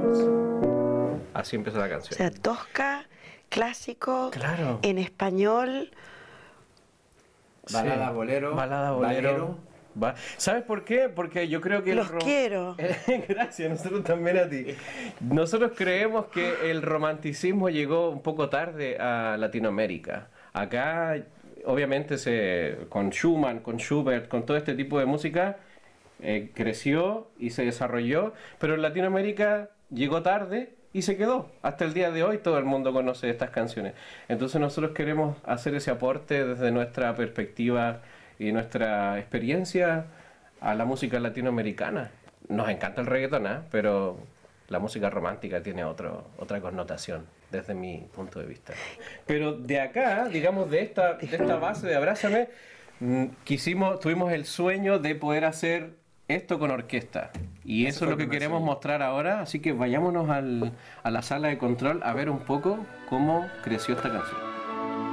Así empieza la O canción. sea, Tosca, clásico, Claro. en español. Balada, bolero. Balada, bolero. ¿Sabes por qué? Porque yo creo que Los quiero. Gracias, nosotros también a ti. Nosotros creemos que el romanticismo llegó un poco tarde a Latinoamérica. Acá, obviamente, con Schumann, con Schubert, con todo este tipo de música, creció y se desarrolló, pero en Latinoamérica llegó tarde y se quedó. Hasta el día de hoy todo el mundo conoce estas canciones. Entonces nosotros queremos hacer ese aporte desde nuestra perspectiva y nuestra experiencia a la música latinoamericana. Nos encanta el reggaetón, ¿eh? Pero la música romántica tiene otra connotación desde mi punto de vista. Pero de acá, digamos, de esta base de Abrázame, tuvimos el sueño de poder hacer esto con orquesta. Y eso es lo que queremos mostrar ahora. Así que vayámonos a la sala de control a ver un poco cómo creció esta canción.